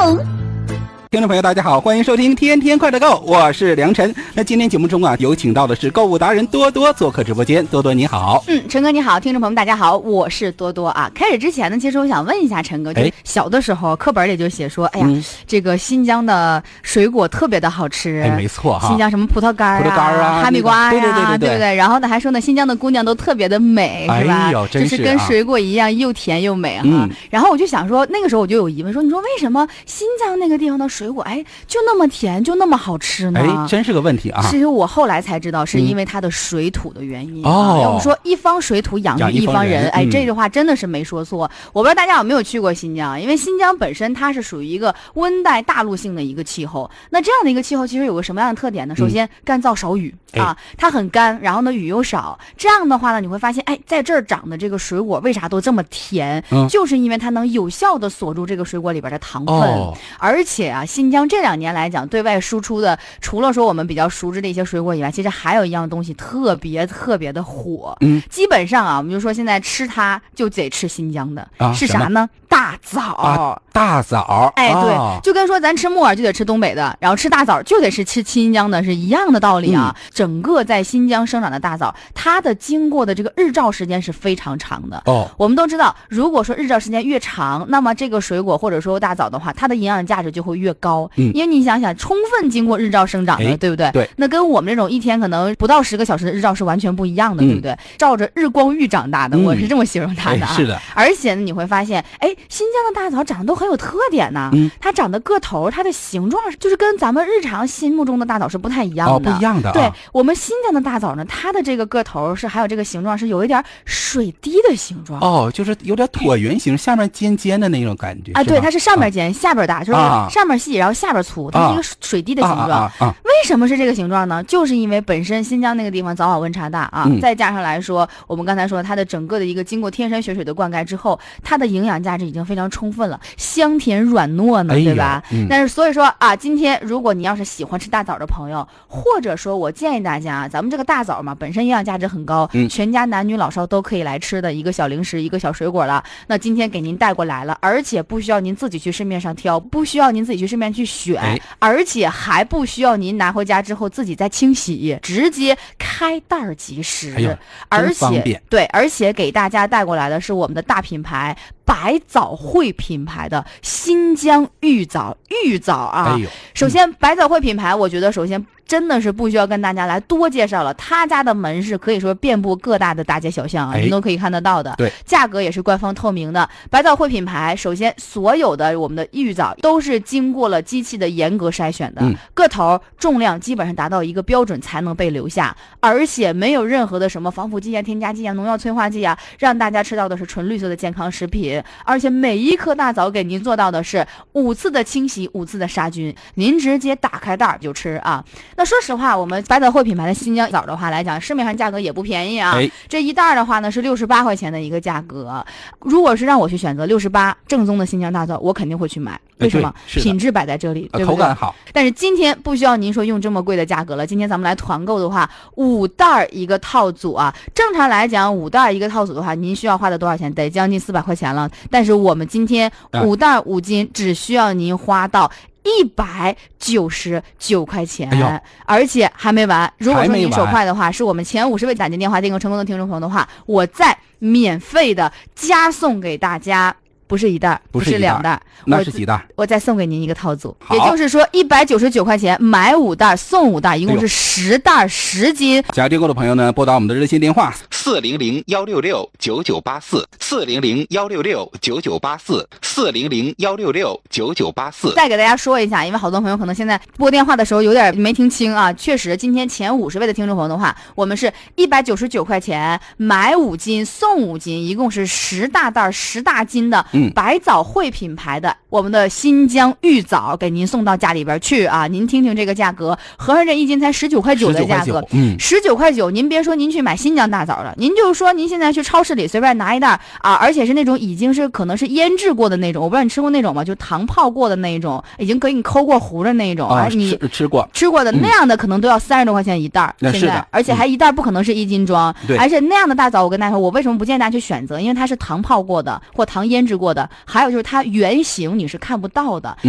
购。 听众朋友大家好，欢迎收听天天快乐购，我是梁晨。那今天节目中有请到的是购物达人多多做客直播间。多多你好。 陈哥你好，听众朋友们大家好，我是多多啊。开始之前呢，其实我想问一下陈哥，就小的时候课本里就写说，哎呀，这个新疆的水果特别的好吃。 没错哈， 新疆什么葡萄干啊、哈密瓜呀，对不对？然后呢还说呢，新疆的姑娘都特别的美，是吧？就是跟水果一样又甜又美哈。然后我就想说，那个时候我就有疑问说，你说为什么新疆那个地方的水果就那么甜，就那么好吃呢？ 真是个问题啊！ 其实我后来才知道，是因为它的水土的原因。我们说一方水土养育一方人，这句话真的是没说错。我不知道大家有没有去过新疆，因为新疆本身它是属于一个温带大陆性的一个气候。那这样的一个气候其实有个什么样的特点呢？首先干燥少雨它很干，然后呢雨又少。这样的话呢，你会发现，在这儿长的这个水果为啥都这么甜？就是因为它能有效的锁住这个水果里边的糖分。而且新疆这2年来讲，对外输出的，除了说我们比较熟知的一些水果以外，其实还有一样东西特别特别的火。基本上我们就说现在吃它就得吃新疆的，是啥呢？大枣。 大枣。 对，就跟说咱吃木耳就得吃东北的，然后吃大枣就得吃新疆的是一样的道理啊。整个在新疆生长的大枣，它的经过的这个日照时间是非常长的。我们都知道，如果说日照时间越长，那么这个水果或者说大枣的话，它的营养价值就会越高。因为你想想，充分经过日照生长的，对不对？ 对。 那跟我们这种一天可能不到10个小时的日照是完全不一样的，对不对？照着日光浴长大的，我是这么形容它的。 是的。 而且呢，你会发现，新疆的大枣长得都很有特点呢。它长的个头，它的形状就是跟咱们日常心目中的大枣是不太一样的。 不一样的。 对，我们新疆的大枣呢，它的这个个头是还有这个形状是有一点水滴的形状。 就是有点椭圆形，下面尖尖的那种感觉。 对，它是上面尖，下边大，就是上面细，然后下边粗，它是一个水滴的形状。为什么是这个形状呢？就是因为本身新疆那个地方早晚温差大再加上来说，我们刚才说它的整个的一个经过天山雪水的灌溉之后，它的营养价值已经非常充分了，香甜软糯呢，对吧？但是所以说今天如果你要是喜欢吃大枣的朋友，或者说我建议大家，咱们这个大枣嘛，本身营养价值很高，全家男女老少都可以来吃的一个小零食，一个小水果了。那今天给您带过来了，而且不需要您自己去市面上挑，不需要您自己去市面去选，而且还不需要您拿回家之后自己再清洗，直接开袋即食。而且对，而且给大家带过来的是我们的大品牌百枣汇品牌的新疆玉枣首先百枣汇品牌，我觉得首先真的是不需要跟大家来多介绍了，他家的门市可以说遍布各大的大街小巷你都可以看得到的。 对， 价格也是官方透明的。百枣汇品牌，首先所有的我们的玉枣都是经过了机器的严格筛选的，个头重量基本上达到一个标准才能被留下，而且没有任何的什么防腐剂添加剂农药催化剂让大家吃到的是纯绿色的健康食品。而且每一颗大枣给您做到的是5次的清洗，5次的杀菌，您直接打开袋就吃那说实话，我们百枣汇品牌的新疆枣的话来讲，市面上价格也不便宜这一袋的话呢是68块钱的一个价格。如果是让我去选择68正宗的新疆大枣，我肯定会去买。为什么？品质摆在这里，对不对？ 口感好。 但是今天不需要您说用这么贵的价格了，今天咱们来团购的话，5袋一个套组正常来讲5袋一个套组的话，您需要花的多少钱？得将近400块钱了。但是我们今天5袋5斤只需要您花到199块钱，而且还没完。如果说您手快的话，是我们前50位打进电话订购成功的听众朋友的话，我再免费的加送给大家。不是1袋，不是2袋， 那是几袋？ 我再送给您一个套组，也就是说199块钱买5袋送5袋，一共是10袋10斤。 想要订购的朋友呢，拨打我们的热线电话400-166-9984，400-166-9984，400-166-9984。 再给大家说一下，因为好多朋友可能现在拨电话的时候有点没听清确实今天前50位的听众朋友的话，我们是199块钱买5斤送5斤，一共是10大袋10大斤的百枣汇品牌的我们的新疆玉枣给您送到家里边去您听听这个价格，合上这一斤才19块9的价格，19块9。您别说您去买新疆大枣了，您就说您现在去超市里随便拿一袋而且是那种已经是可能是腌制过的那种，我不知道你吃过那种吗？就糖泡过的那种，已经给你抠过糊的那种你吃过的那样的可能都要30多块钱一袋现在，而且还一袋不可能是1斤装，而且那样的大枣我跟大家说，我为什么不建议大家去选择？因为它是糖泡过的或糖腌制过的，还有就是它原型你是看不到的，